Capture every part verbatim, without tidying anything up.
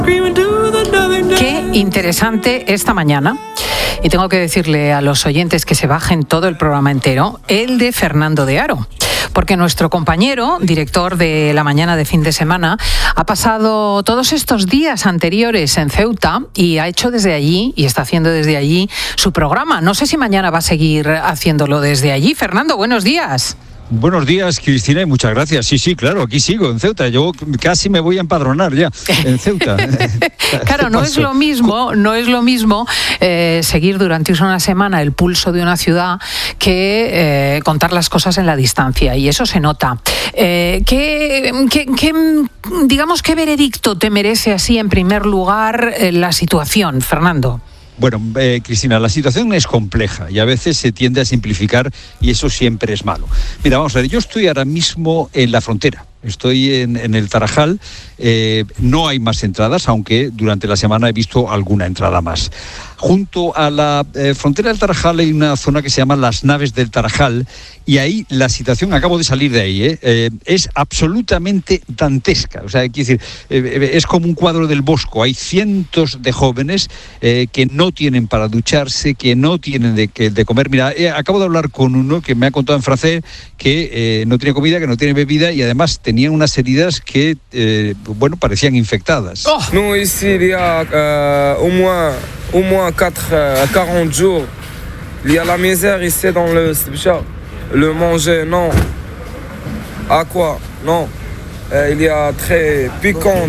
Qué interesante esta mañana. Y tengo que decirle a los oyentes que se bajen todo el programa entero, el de Fernando de Aro. Porque nuestro compañero, director de La Mañana de Fin de Semana, ha pasado todos estos días anteriores en Ceuta y ha hecho desde allí, y está haciendo desde allí, su programa. No sé si mañana va a seguir haciéndolo desde allí. Fernando, buenos días. Buenos días, Cristina, y muchas gracias. Sí, sí, claro, aquí sigo, en Ceuta. Yo casi me voy a empadronar ya, en Ceuta. Claro, no es lo mismo, no es lo mismo eh, seguir durante una semana el pulso de una ciudad que eh, contar las cosas en la distancia, y eso se nota. Eh, ¿qué, qué, qué, digamos, qué veredicto te merece así, en primer lugar, eh, la situación, Fernando? Bueno, eh, Cristina, la situación es compleja y a veces se tiende a simplificar y eso siempre es malo. Mira, vamos a ver, yo estoy ahora mismo en la frontera. Estoy en, en el Tarajal, eh, no hay más entradas, aunque durante la semana he visto alguna entrada más. Junto a la eh, frontera del Tarajal hay una zona que se llama Las Naves del Tarajal, y ahí la situación, acabo de salir de ahí, eh, eh, es absolutamente dantesca. O sea, quiero decir, eh, es como un cuadro del Bosco. Hay cientos de jóvenes eh, que no tienen para ducharse, que no tienen de, que, de comer. Mira, eh, acabo de hablar con uno que me ha contado en francés que eh, no tiene comida, que no tiene bebida, y además tenían unas heridas que, eh, bueno, parecían infectadas. Oh. Nous, ici, il y a euh, au moins, au moins quatre à quarante jours, il y a la misère ici dans le Sibcha. Le manger, non. À quoi? Non. Euh, il y a très piquant.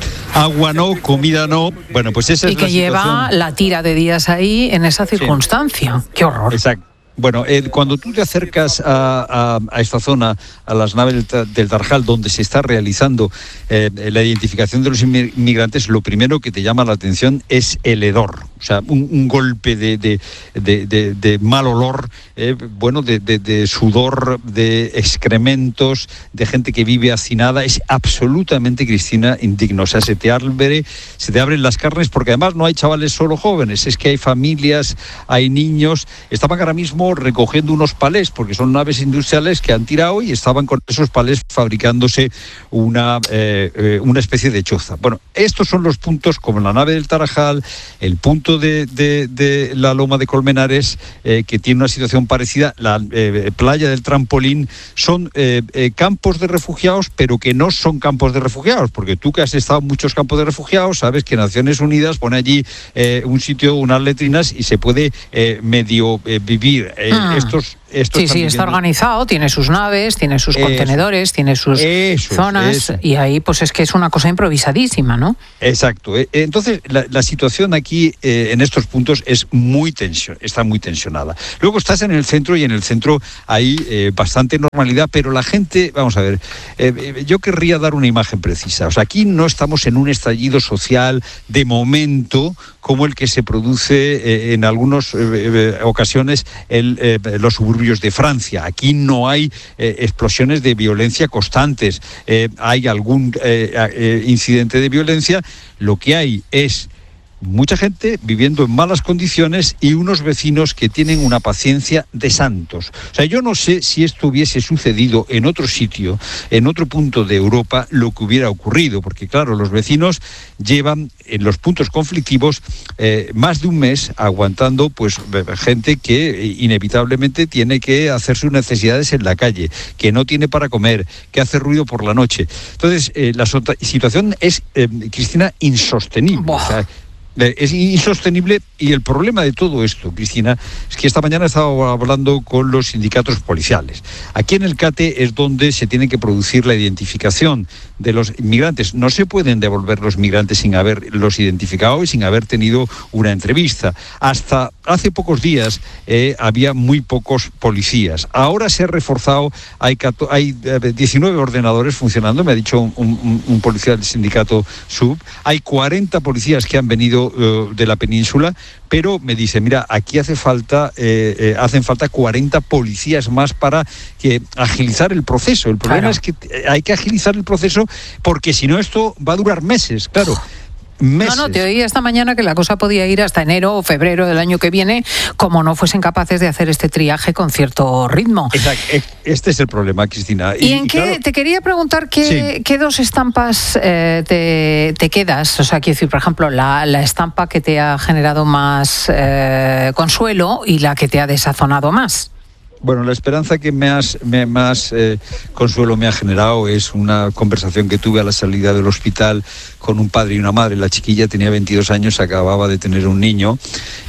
Agua no, comida no. Bueno, pues esa y es que la lleva situación. La tira de días ahí en esa circunstancia. Sí. Qué horror. Exacto. Bueno, eh, cuando tú te acercas a, a, a esta zona, a las naves del, del Tarajal, donde se está realizando eh, la identificación de los inmigrantes, lo primero que te llama la atención es el hedor. O sea, un, un golpe de, de, de, de, de mal olor, eh, bueno, de, de, de sudor, de excrementos, de gente que vive hacinada. Es absolutamente, Cristina, indigno. O sea, se te abre, se te abren las carnes, porque además no hay chavales solo jóvenes, es que hay familias, hay niños. Estaban ahora mismo recogiendo unos palés, porque son naves industriales que han tirado, y estaban con esos palés fabricándose una, eh, eh, una especie de choza. Bueno, estos son los puntos, como la nave del Tarajal, el punto de, de, de la Loma de Colmenares, eh, que tiene una situación parecida, la eh, playa del Trampolín. Son eh, eh, campos de refugiados, pero que no son campos de refugiados, porque tú que has estado en muchos campos de refugiados sabes que Naciones Unidas pone allí eh, un sitio, unas letrinas, y se puede eh, medio eh, vivir. Eh, ah. Estos Esto sí, sí, está organizado, tiene sus naves, tiene sus eso, contenedores, tiene sus eso, zonas, eso. Y ahí pues es que es una cosa improvisadísima, ¿no? Exacto. Entonces, la, la situación aquí eh, en estos puntos es muy tensión, está muy tensionada. Luego estás en el centro, y en el centro hay eh, bastante normalidad, pero la gente, vamos a ver, eh, yo querría dar una imagen precisa. O sea, aquí no estamos en un estallido social de momento como el que se produce eh, en algunas eh, ocasiones en eh, los suburbios de Francia. Aquí no hay eh, explosiones de violencia constantes. Eh, hay algún eh, eh, incidente de violencia. Lo que hay es mucha gente viviendo en malas condiciones y unos vecinos que tienen una paciencia de santos. O sea, yo no sé si esto hubiese sucedido en otro sitio, en otro punto de Europa, lo que hubiera ocurrido, porque claro, los vecinos llevan en los puntos conflictivos eh, más de un mes aguantando pues gente que inevitablemente tiene que hacer sus necesidades en la calle, que no tiene para comer, que hace ruido por la noche. Entonces, eh, la situación es, eh, Cristina, insostenible. O sea, es insostenible, y el problema de todo esto, Cristina, es que esta mañana he estado hablando con los sindicatos policiales. Aquí en el CATE es donde se tiene que producir la identificación de los inmigrantes. No se pueden devolver los migrantes sin haberlos identificado y sin haber tenido una entrevista. Hasta hace pocos días eh, había muy pocos policías. Ahora se ha reforzado, hay, hay diecinueve ordenadores funcionando, me ha dicho un, un, un policía del sindicato S U B. Hay cuarenta policías que han venido de la península, pero me dice, mira, aquí hace falta, eh, eh, hacen falta cuarenta policías más para que agilizar el proceso. El problema claro. es que hay que agilizar el proceso, porque si no esto va a durar meses, claro. meses. No, no, te oí esta mañana que la cosa podía ir hasta enero o febrero del año que viene, como no fuesen capaces de hacer este triaje con cierto ritmo. Exacto. Este es el problema, Cristina. ¿Y, y en y qué? Claro, te quería preguntar qué, sí. qué dos estampas eh, te, te quedas. O sea, quiero decir, por ejemplo, la, la estampa que te ha generado más eh, consuelo y la que te ha desazonado más. Bueno, la esperanza que me has, me, más eh, consuelo me ha generado es una conversación que tuve a la salida del hospital con un padre y una madre. La chiquilla tenía veintidós años, acababa de tener un niño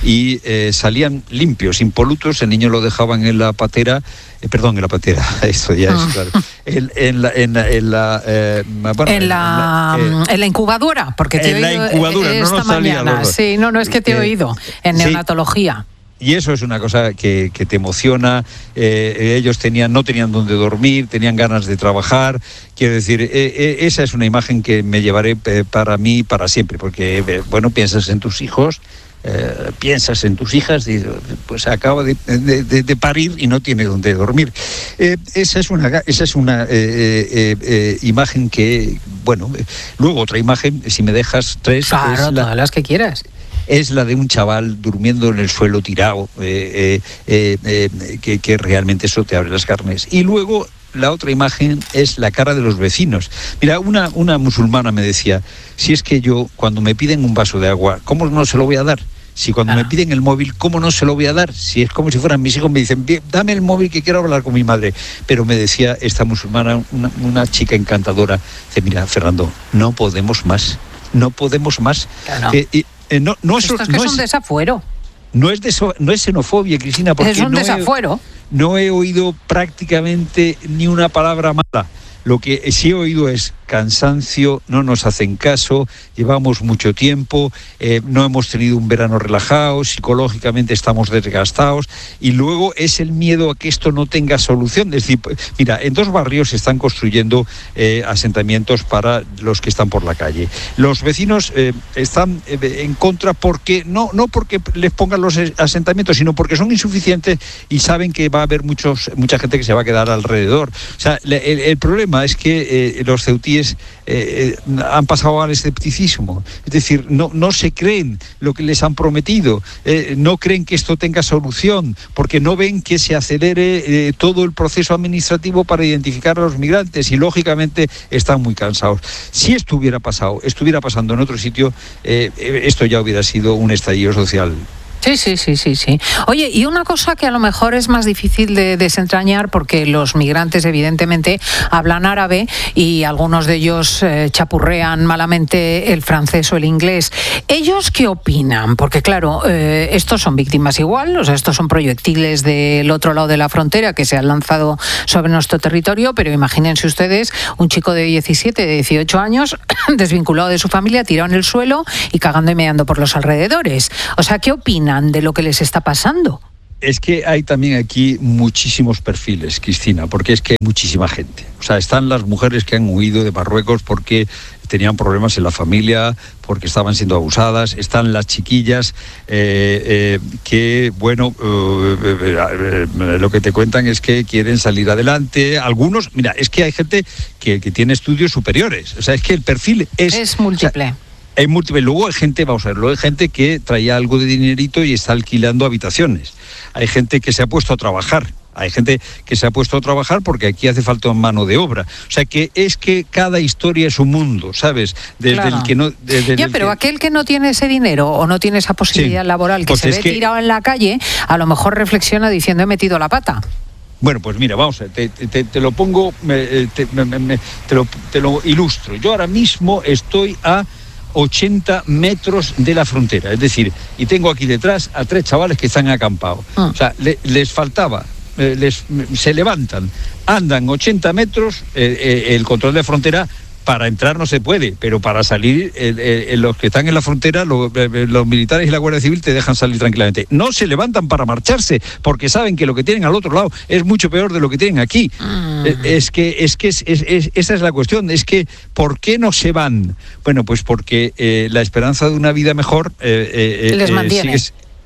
y eh, salían limpios, impolutos. El niño lo dejaban en la patera, eh, perdón, en la patera, esto ya es claro. En, en la, en la, en la, eh, bueno, en la, en la, eh, en la incubadora, porque te he oído la incubadora, esta no nos mañana. Los... Sí, no, no es que te he eh, oído en neonatología. Sí. Y eso es una cosa que, que te emociona. Eh, ellos tenían, no tenían dónde dormir, tenían ganas de trabajar. Quiero decir, eh, eh, esa es una imagen que me llevaré eh, para mí para siempre, porque, eh, bueno, piensas en tus hijos, eh, piensas en tus hijas, y pues acaba de, de, de, de parir y no tiene dónde dormir. Eh, esa es una, esa es una eh, eh, eh, imagen que, bueno, eh, luego otra imagen, si me dejas tres. Claro, es la, todas las que quieras. Es la de un chaval durmiendo en el suelo tirado, eh, eh, eh, que, que realmente eso te abre las carnes. Y luego la otra imagen es la cara de los vecinos. Mira, una, una musulmana me decía, si es que yo cuando me piden un vaso de agua, ¿cómo no se lo voy a dar? Si cuando ah. me piden el móvil, ¿cómo no se lo voy a dar? Si es como si fueran mis hijos, me dicen, dame el móvil que quiero hablar con mi madre. Pero me decía esta musulmana, una, una chica encantadora, dice, mira, Fernando, no podemos más, no podemos más. Claro. Eh, y, Eh, no, no Esto es, es que no es un desafuero. No es, de, no es xenofobia, Cristina, porque es un no desafuero. He, no he oído prácticamente ni una palabra mala. Lo que sí he oído es cansancio, no nos hacen caso, llevamos mucho tiempo, eh, no hemos tenido un verano relajado, psicológicamente estamos desgastados, y luego es el miedo a que esto no tenga solución. Es decir, mira, en dos barrios se están construyendo eh, asentamientos para los que están por la calle. Los vecinos eh, están eh, en contra porque no, no porque les pongan los asentamientos, sino porque son insuficientes y saben que va a haber muchos, mucha gente que se va a quedar alrededor. O sea, el, el problema es que eh, los ceutíes Eh, eh, han pasado al escepticismo, es decir, no, no se creen lo que les han prometido, eh, no creen que esto tenga solución, porque no ven que se acelere eh, todo el proceso administrativo para identificar a los migrantes y lógicamente están muy cansados. Si esto hubiera pasado, estuviera pasando en otro sitio, eh, esto ya hubiera sido un estallido social. Sí, sí, sí, sí, sí. Oye, y una cosa que a lo mejor es más difícil de desentrañar porque los migrantes evidentemente hablan árabe y algunos de ellos eh, chapurrean malamente el francés o el inglés. ¿Ellos qué opinan? Porque claro, eh, estos son víctimas igual, o sea, estos son proyectiles del otro lado de la frontera que se han lanzado sobre nuestro territorio, pero imagínense ustedes un chico de diecisiete, de dieciocho años desvinculado de su familia, tirado en el suelo y cagando y meando por los alrededores. O sea, ¿qué opinan de lo que les está pasando? Es que hay también aquí muchísimos perfiles, Cristina, porque es que hay muchísima gente. O sea, están las mujeres que han huido de Marruecos porque tenían problemas en la familia, porque estaban siendo abusadas. Están las chiquillas eh, eh, que, bueno, eh, eh, eh, lo que te cuentan es que quieren salir adelante. Algunos, mira, es que hay gente que, que tiene estudios superiores. O sea, es que el perfil es... Es múltiple. O sea, hay múltiples. Luego hay gente, vamos a ver, luego hay gente que traía algo de dinerito y está alquilando habitaciones. Hay gente que se ha puesto a trabajar. Hay gente que se ha puesto a trabajar porque aquí hace falta mano de obra. O sea, que es que cada historia es un mundo, ¿sabes? Desde claro. el que no... Desde ya, el pero que... aquel que no tiene ese dinero o no tiene esa posibilidad sí. laboral, que pues se ve que... tirado en la calle, a lo mejor reflexiona diciendo he metido la pata. Bueno, pues mira, vamos, te, te, te lo pongo, te, me, me, te, lo, te lo ilustro. Yo ahora mismo estoy a ochenta metros de la frontera, es decir, y tengo aquí detrás a tres chavales que están acampados. Ah. O sea, le, les faltaba, eh, les, se levantan, andan ochenta metros, eh, eh, el control de frontera. Para entrar no se puede, pero para salir, eh, eh, los que están en la frontera, los, eh, los militares y la Guardia Civil te dejan salir tranquilamente. No se levantan para marcharse, porque saben que lo que tienen al otro lado es mucho peor de lo que tienen aquí. Mm. Eh, es que, es que es, es, es, esa es la cuestión, es que ¿por qué no se van? Bueno, pues porque eh, la esperanza de una vida mejor... Eh, eh, les mantiene. Sigue,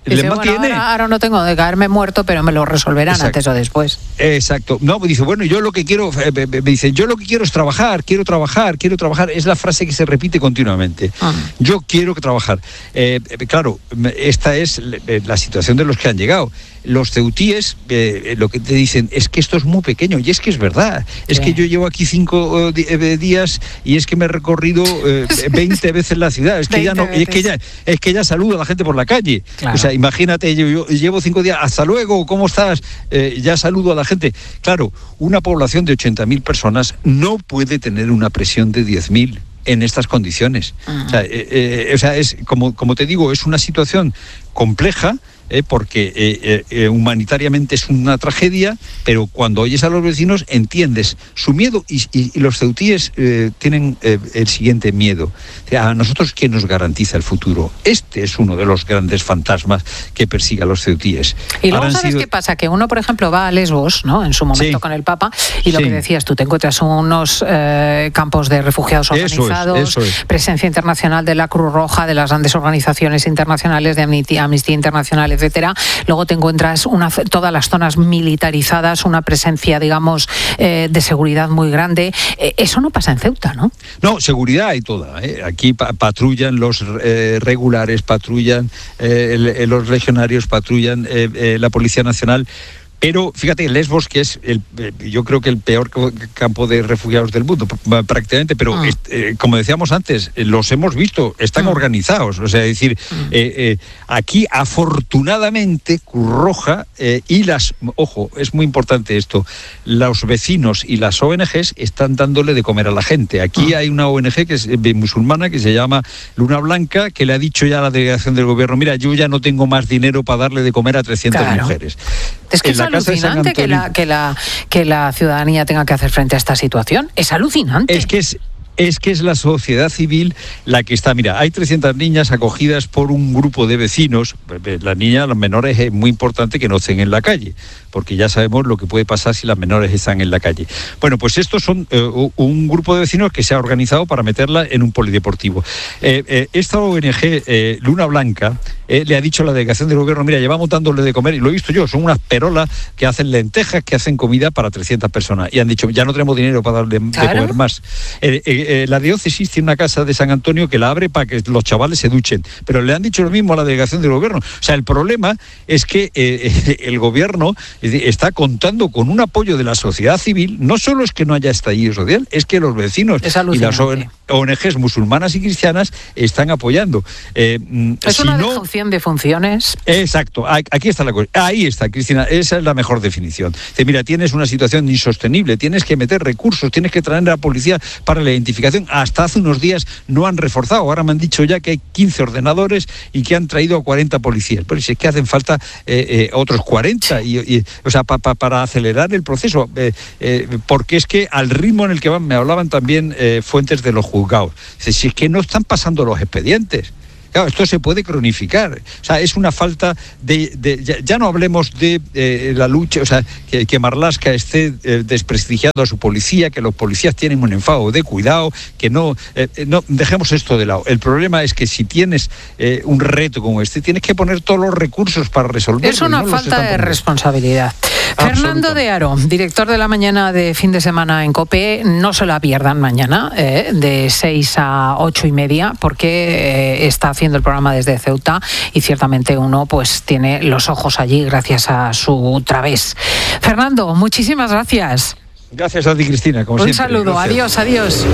Dice, le mantiene. Bueno, ahora, ahora no tengo de caerme muerto, pero me lo resolverán Exacto. antes o después. Exacto. No, dice, bueno, yo lo que quiero, me dice, yo lo que quiero es trabajar, quiero trabajar, quiero trabajar. Es la frase que se repite continuamente. Ah. Yo quiero trabajar. Eh, claro, esta es la situación de los que han llegado. Los ceutíes eh, lo que te dicen es que esto es muy pequeño, y es que es verdad. Es sí. que yo llevo aquí cinco uh, días y es que me he recorrido eh, veinte veces la ciudad. Es que ya no, es que ya, es que ya saludo a la gente por la calle. Claro. O sea, imagínate, yo, yo llevo cinco días, hasta luego, ¿cómo estás? Eh, ya saludo a la gente. Claro, una población de ochenta mil personas no puede tener una presión de diez mil en estas condiciones. Uh-huh. O sea, eh, eh, o sea, es como, como te digo, es una situación compleja. Eh, porque eh, eh, humanitariamente es una tragedia, pero cuando oyes a los vecinos entiendes su miedo y, y, y los ceutíes eh, tienen eh, el siguiente miedo. O sea, a nosotros, ¿qué nos garantiza el futuro? Este es uno de los grandes fantasmas que persigue a los ceutíes. Y luego, Ahora ¿sabes sido... qué pasa? Que uno, por ejemplo, va a Lesbos, ¿no? En su momento sí. con el Papa, y lo sí. que decías tú, te encuentras unos eh, campos de refugiados organizados, eso es, eso es. presencia internacional de la Cruz Roja, de las grandes organizaciones internacionales, de Amnistía, Amnistía Internacional, etcétera. Luego te encuentras una, todas las zonas militarizadas, una presencia, digamos, eh, de seguridad muy grande. Eh, eso no pasa en Ceuta, ¿no? No, seguridad hay toda. ¿eh? Aquí pa- patrullan los eh, regulares, patrullan eh, el, los legionarios, patrullan eh, eh, la Policía Nacional. Pero fíjate, Lesbos, que es el, yo creo que el peor campo de refugiados del mundo, prácticamente, pero ah. eh, como decíamos antes, los hemos visto, están ah. organizados. O sea, es decir, ah. eh, eh, aquí afortunadamente Cruz Roja eh, y las, ojo, es muy importante esto, los vecinos y las O N Ges están dándole de comer a la gente. Aquí ah. hay una O N Ge que es eh, musulmana que se llama Luna Blanca, que le ha dicho ya a la delegación del gobierno, mira, yo ya no tengo más dinero para darle de comer a trescientas claro. mujeres. Es que es alucinante que la, que, la, que la ciudadanía tenga que hacer frente a esta situación. Es alucinante. Es que es... Es que es la sociedad civil la que está... Mira, hay trescientas niñas acogidas por un grupo de vecinos. Las niñas, las menores, es muy importante que no estén en la calle, porque ya sabemos lo que puede pasar si las menores están en la calle. Bueno, pues estos son eh, un grupo de vecinos que se ha organizado para meterla en un polideportivo. Eh, eh, esta O N Ge, eh, Luna Blanca, eh, le ha dicho a la delegación del gobierno, mira, llevamos dándole de comer, y lo he visto yo, son unas perolas que hacen lentejas, que hacen comida para trescientas personas. Y han dicho, ya no tenemos dinero para darle claro. de comer más. Eh, eh, Eh, la diócesis tiene una casa de San Antonio que la abre para que los chavales se duchen, pero le han dicho lo mismo a la delegación del gobierno. O sea, el problema es que eh, el gobierno está contando con un apoyo de la sociedad civil. No solo es que no haya estallido social, es que los vecinos y las O N Ges musulmanas y cristianas están apoyando. Eh, es si una no, dejación de funciones. Exacto, aquí está la cosa. Ahí está, Cristina, esa es la mejor definición. Dice, mira, tienes una situación insostenible, tienes que meter recursos, tienes que traer a la policía para la identificación. Hasta hace unos días no han reforzado. Ahora me han dicho ya que hay quince ordenadores y que han traído a cuarenta policías. Pero si es que hacen falta eh, eh, otros cuarenta, y, y, o sea, pa, pa, para acelerar el proceso. Eh, eh, porque es que al ritmo en el que van, me hablaban también eh, fuentes de los juzgados. Dice, si es que no están pasando los expedientes. Claro, esto se puede cronificar. O sea, es una falta de... de ya, ya no hablemos de eh, la lucha, o sea, que, que Marlaska esté eh, desprestigiando a su policía, que los policías tienen un enfado de cuidado, que no... Eh, no dejemos esto de lado. El problema es que si tienes eh, un reto como este, tienes que poner todos los recursos para resolverlo. Es una no falta de responsabilidad. Fernando de Aro, director de La Mañana de fin de semana en COPE, no se la pierdan mañana, eh, de seis a ocho y media, porque eh, está haciendo el programa desde Ceuta y ciertamente uno pues tiene los ojos allí gracias a su través. Fernando, muchísimas gracias. Gracias a ti, Cristina, como Un siempre. Un saludo, gracias. adiós, adiós.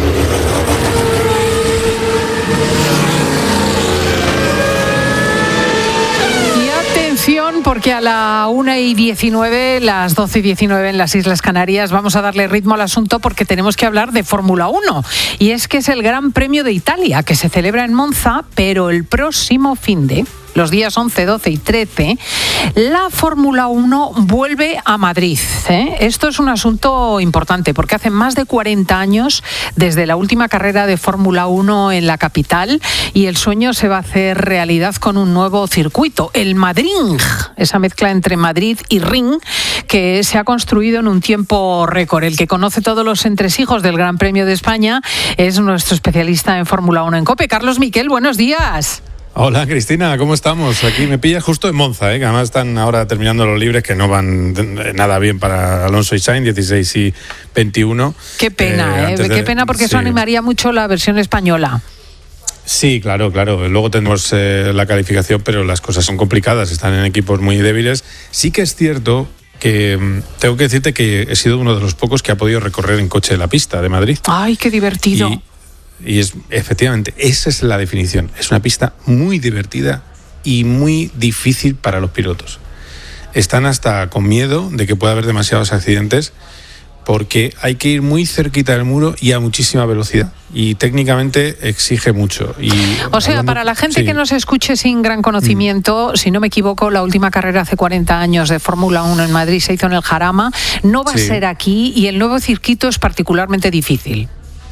Porque a la una y diecinueve, las doce y diecinueve en las Islas Canarias, vamos a darle ritmo al asunto porque tenemos que hablar de Fórmula uno. Y es que es el Gran Premio de Italia, que se celebra en Monza, pero el próximo finde, los días once, doce y trece, la Fórmula uno vuelve a Madrid. ¿eh? Esto es un asunto importante porque hace más de cuarenta años desde la última carrera de Fórmula uno en la capital y el sueño se va a hacer realidad con un nuevo circuito, el Madrid, esa mezcla entre Madrid y Ring que se ha construido en un tiempo récord. El que conoce todos los entresijos del Gran Premio de España es nuestro especialista en Fórmula uno en COPE, Carlos Miquel, buenos días. Hola Cristina, ¿cómo estamos? Aquí me pillas justo en Monza, ¿eh? Que además están ahora terminando los libres que no van nada bien para Alonso y Sainz, dieciséis y veintiuno. Qué pena, ¿eh? ¿eh? De... Qué pena porque sí. Eso animaría mucho la versión española. Sí, claro, claro. Luego tenemos eh, la calificación, pero las cosas son complicadas, están en equipos muy débiles. Sí que es cierto que tengo que decirte que he sido uno de los pocos que ha podido recorrer en coche la pista de Madrid. ¡Ay, qué divertido! Y, Y es, efectivamente, esa es la definición. Es una pista muy divertida y muy difícil para los pilotos. Están hasta con miedo de que pueda haber demasiados accidentes porque hay que ir muy cerquita del muro y a muchísima velocidad. Y técnicamente exige mucho. Y o sea, hablando, para la gente sí. que nos escuche sin gran conocimiento, mm. si no me equivoco, la última carrera hace cuarenta años de Fórmula uno en Madrid se hizo en el Jarama. No va sí. a ser aquí y el nuevo circuito es particularmente difícil.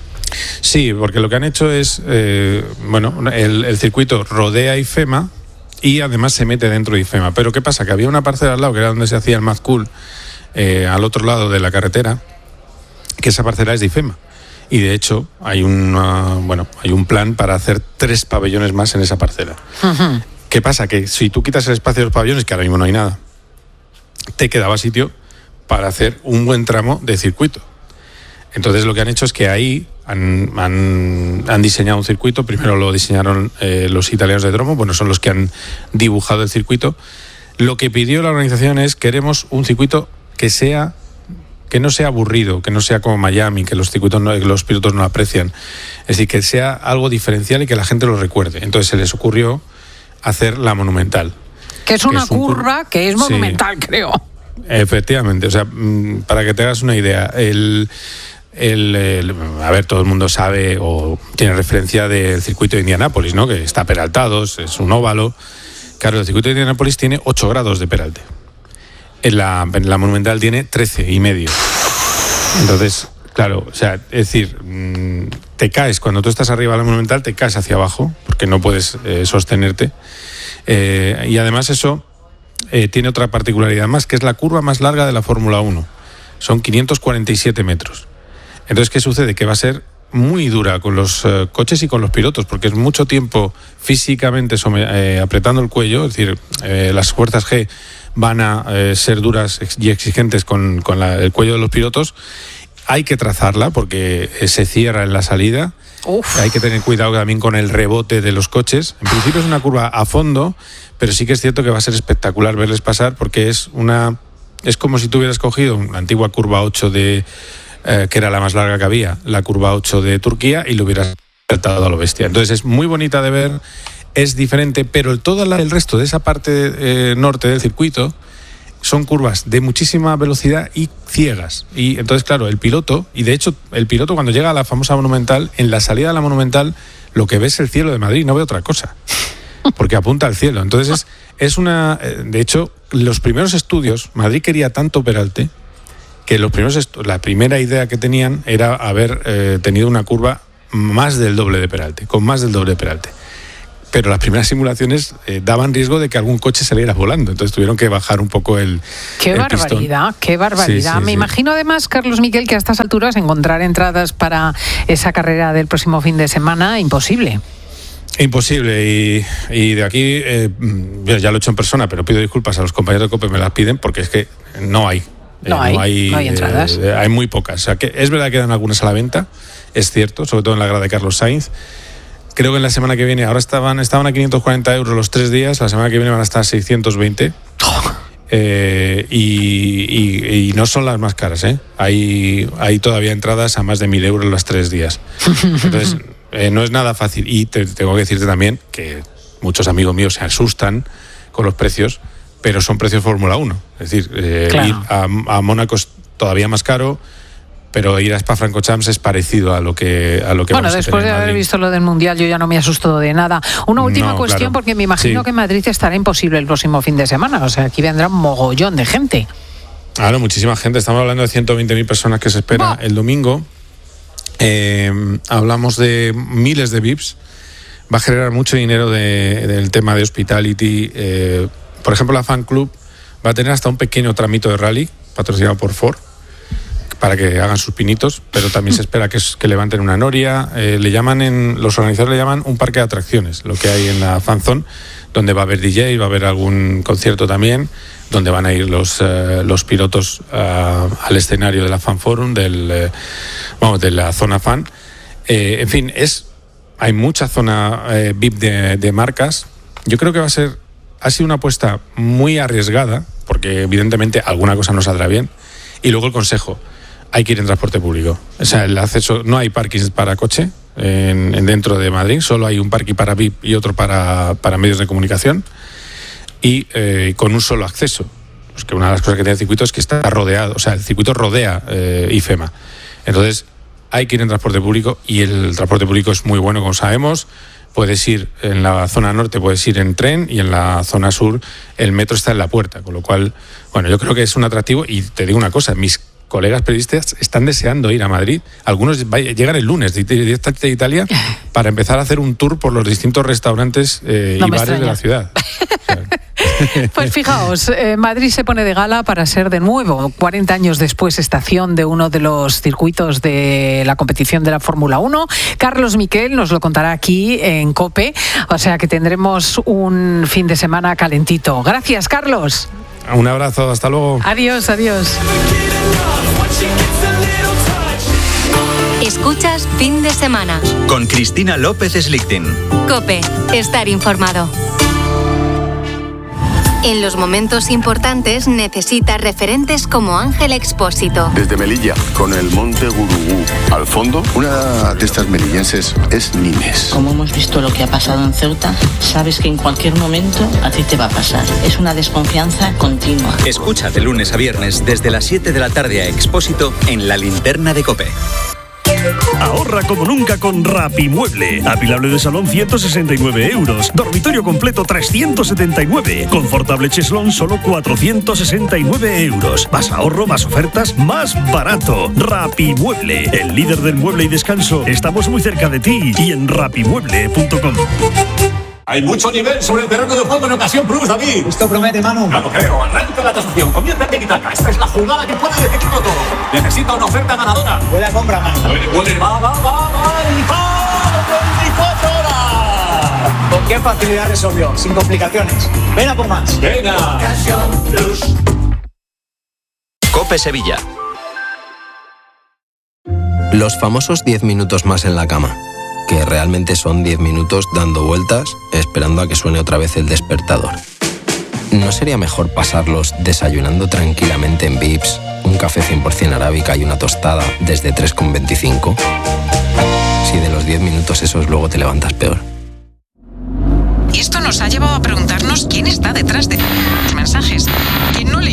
Sí, porque lo que han hecho es, eh, bueno, el, el circuito rodea IFEMA y además se mete dentro de IFEMA. Pero ¿qué pasa? Que había una parcela al lado, que era donde se hacía el Mad Cool, eh, al otro lado de la carretera, que esa parcela es de IFEMA. Y de hecho hay, una, bueno, hay un plan para hacer tres pabellones más en esa parcela. Uh-huh. ¿Qué pasa? Que si tú quitas el espacio de los pabellones, que ahora mismo no hay nada, te quedaba sitio para hacer un buen tramo de circuito. Entonces lo que han hecho es que ahí han, han, han diseñado un circuito. Primero lo diseñaron eh, los italianos de Dromo, bueno, son los que han dibujado el circuito. Lo que pidió la organización es: queremos un circuito que sea que no sea aburrido, que no sea como Miami, que los circuitos no, que los pilotos no aprecian. Es decir, que sea algo diferencial y que la gente lo recuerde. Entonces se les ocurrió hacer la Monumental. Que es una que es curva cur... que es monumental, sí, creo. Efectivamente, o sea, para que te hagas una idea, el... El, el, a ver, todo el mundo sabe o tiene referencia del circuito de Indianápolis, ¿no? Que está peraltado, es un óvalo. Claro, el circuito de Indianápolis tiene ocho grados de peralte. En la, en la Monumental tiene trece y medio. Entonces, claro, o sea, es decir, te caes, cuando tú estás arriba de la Monumental, te caes hacia abajo, porque no puedes eh, sostenerte. Eh, y además eso eh, tiene otra particularidad más, que es la curva más larga de la Fórmula uno. Son quinientos cuarenta y siete metros. Entonces, ¿qué sucede? Que va a ser muy dura con los uh, coches y con los pilotos, porque es mucho tiempo físicamente some- eh, apretando el cuello, es decir, eh, las fuerzas G van a eh, ser duras y exigentes con, con la, el cuello de los pilotos. Hay que trazarla porque eh, se cierra en la salida. Uf. Hay que tener cuidado también con el rebote de los coches. En principio es una curva a fondo, pero sí que es cierto que va a ser espectacular verles pasar, porque es una es como si tú hubieras cogido una antigua curva ocho de Eh, que era la más larga que había, la curva ocho de Turquía, y lo hubieras saltado a lo bestia. Entonces es muy bonita de ver, es diferente, pero el, todo la, el resto de esa parte eh, norte del circuito son curvas de muchísima velocidad y ciegas. Y entonces, claro, el piloto, y de hecho el piloto cuando llega a la famosa Monumental, en la salida de la Monumental, lo que ve es el cielo de Madrid, no ve otra cosa, porque apunta al cielo. Entonces es, es una... De hecho, los primeros estudios, Madrid quería tanto peralte, que los primeros estu- la primera idea que tenían era haber eh, tenido una curva más del doble de peralte, con más del doble de peralte. Pero las primeras simulaciones eh, daban riesgo de que algún coche saliera volando, entonces tuvieron que bajar un poco el Qué el barbaridad, pistón. qué barbaridad. Sí, sí, Me sí. imagino además, Carlos Miquel, que a estas alturas encontrar entradas para esa carrera del próximo fin de semana, imposible. Imposible, y, y de aquí, eh, ya lo he hecho en persona, pero pido disculpas a los compañeros de COPE, me las piden, porque es que no hay. No, eh, hay, no hay, no hay entradas. Eh, hay muy pocas. O sea, que es verdad que quedan algunas a la venta, es cierto, sobre todo en la grada de Carlos Sainz. Creo que en la semana que viene, ahora estaban, estaban a quinientos cuarenta euros los tres días, la semana que viene van a estar a seiscientos veinte. Oh. Eh, y, y, y no son las más caras, ¿eh? Hay, hay todavía entradas a más de mil euros los tres días. Entonces, eh, no es nada fácil. Y te, tengo que decirte también que muchos amigos míos se asustan con los precios, pero son precios Fórmula uno. Es decir, eh, claro. ir a, a Mónaco es todavía más caro, pero ir a Spa-Francorchamps es parecido a lo que a lo que bueno, vamos después a tener de haber visto lo del Mundial, yo ya no me asusto de nada. Una última no, cuestión, claro. porque me imagino sí. que Madrid estará imposible el próximo fin de semana. O sea, aquí vendrá un mogollón de gente. Claro, muchísima gente. Estamos hablando de ciento veinte mil personas que se espera oh. el domingo. Eh, hablamos de miles de V I Ps. Va a generar mucho dinero de, del tema de hospitality. Eh, por ejemplo, la Fan Club va a tener hasta un pequeño tramito de rally patrocinado por Ford, para que hagan sus pinitos, pero también se espera que, que levanten una noria. Eh, le llaman en, los organizadores le llaman un parque de atracciones, lo que hay en la Fan Zone, donde va a haber D J, va a haber algún concierto también, donde van a ir los, eh, los pilotos uh, al escenario de la Fan Forum, del, eh, vamos, de la zona fan. Eh, en fin, es hay mucha zona eh, V I P de, de marcas. Yo creo que va a ser, ha sido una apuesta muy arriesgada, porque evidentemente alguna cosa no saldrá bien. Y luego el consejo, hay que ir en transporte público. O sea, el acceso, no hay parkings para coche en, en dentro de Madrid, solo hay un parking para V I P y otro para, para medios de comunicación. Y eh, con un solo acceso. Pues que una de las cosas que tiene el circuito es que está rodeado, o sea, el circuito rodea eh, IFEMA. Entonces, hay que ir en transporte público y el transporte público es muy bueno, como sabemos. Puedes ir en la zona norte, puedes ir en tren, y en la zona sur el metro está en la puerta, con lo cual, bueno, yo creo que es un atractivo. Y te digo una cosa, mis colegas periodistas están deseando ir a Madrid. Algunos llegan el lunes directamente de Italia para empezar a hacer un tour por los distintos restaurantes eh, no y me bares extraña. de la ciudad. O sea, Pues fijaos, eh, Madrid se pone de gala para ser de nuevo, cuarenta años después, estación de uno de los circuitos de la competición de la Fórmula uno. Carlos Miquel nos lo contará aquí en COPE, o sea que tendremos un fin de semana calentito. Gracias, Carlos. un abrazo, hasta luego. Adiós, adiós. Escuchas Fin de Semana. Con Cristina López Slichting. COPE, estar informado. En los momentos importantes necesitas referentes como Ángel Expósito. Desde Melilla, con el monte Gurugú. Al fondo, una de estas melillenses es Nimes. Como hemos visto lo que ha pasado en Ceuta, sabes que en cualquier momento a ti te va a pasar. Es una desconfianza continua. Escucha de lunes a viernes desde las siete de la tarde a Expósito en La Linterna de COPE. Ahorra como nunca con Rapimueble. Apilable de salón ciento sesenta y nueve euros. Dormitorio completo trescientos setenta y nueve. Confortable cheslón solo cuatrocientos sesenta y nueve euros. Más ahorro, más ofertas, más barato. Rapimueble, el líder del mueble y descanso. Estamos muy cerca de ti y en rapimueble punto com. Hay mucho nivel sobre el terreno de juego en Ocasión Plus, David. Esto promete, Manu. Ya lo creo. Arranca la tasación. Comienza el tiki-taka. Esta es la jugada que puede decidirlo todo. Necesita una oferta ganadora. Buena compra, Manu. Puede, puede. Va, va, va, va. Y va. veinticuatro horas. ¿Con qué facilidad resolvió? Sin complicaciones. Ven a por más. Venga. Ocasión Plus. COPE Sevilla. Los famosos diez minutos más en la cama, que realmente son diez minutos dando vueltas, esperando a que suene otra vez el despertador. ¿No sería mejor pasarlos desayunando tranquilamente en Vips, un café cien por ciento arábica y una tostada desde tres con veinticinco? Si de los diez minutos esos luego te levantas peor. Y esto nos ha llevado a preguntarnos quién está detrás de los mensajes. ¿Quién no le...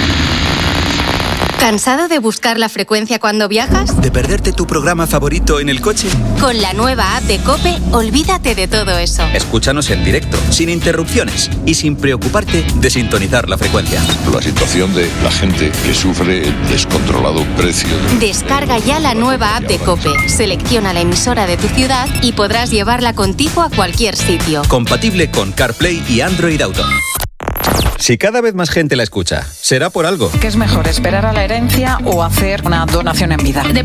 ¿Cansado de buscar la frecuencia cuando viajas? ¿De perderte tu programa favorito en el coche? Con la nueva app de COPE, olvídate de todo eso. Escúchanos en directo, sin interrupciones y sin preocuparte de sintonizar la frecuencia. La situación de la gente que sufre el descontrolado precio de... Descarga ya la nueva app de COPE, selecciona la emisora de tu ciudad y podrás llevarla contigo a cualquier sitio. Compatible con CarPlay y Android Auto. Si cada vez más gente la escucha, será por algo. ¿Qué es mejor, esperar a la herencia o hacer una donación en vida?